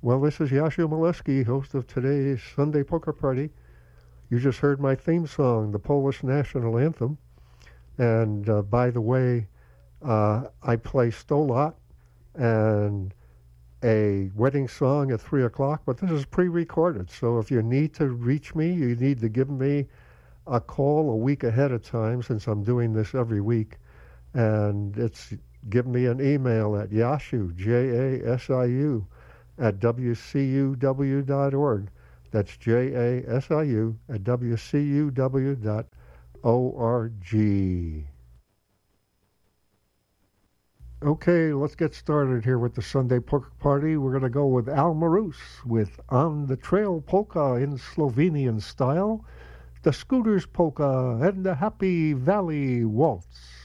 Well, this is Yashu Molesky, host of today's Sunday Poker Party. You just heard my theme song, the Polish National Anthem. And by the way, I play Stolat and a wedding song at 3 o'clock, but this is pre-recorded. So if you need to reach me, you need to give me a call a week ahead of time, since I'm doing this every week. And it's give me an email at Yashu, Jasiu, at wcuw.org. That's Jasiu at wcuw.org. Okay, let's get started here with the Sunday Poker Party. We're going to go with Al Marus with On the Trail Polka in Slovenian style, the Scooters Polka, and the Happy Valley Waltz.